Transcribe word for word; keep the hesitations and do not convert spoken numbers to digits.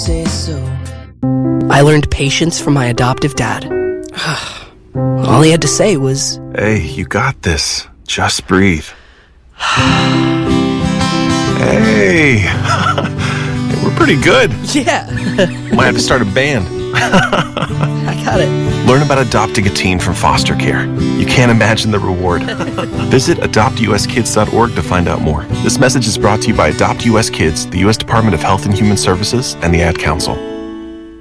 say so. I learned patience from my adoptive dad. All he had to say was, "Hey, you got this. Just breathe." Hey, we're pretty good. yeah, Might have to start a band. I got it. Learn about adopting a teen from foster care. You can't imagine the reward. Visit adopt u s kids dot org to find out more. This message is brought to you by Adopt U S Kids, the U S Department of Health and Human Services, and the Ad Council.